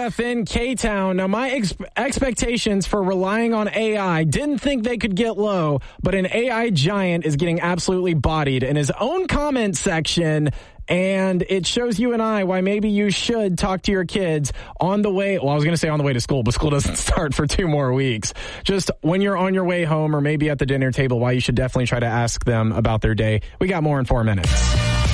WFN K-Town. Now, my expectations for relying on AI didn't think they could get low, but an AI giant is getting absolutely bodied in his own comment section. And it shows you and I why maybe you should talk to your kids on the way. Well, I was going to say on the way to school, but school doesn't start for 2 more weeks. Just when you're on your way home or maybe at the dinner table, why you should definitely try to ask them about their day. We got more in 4 minutes.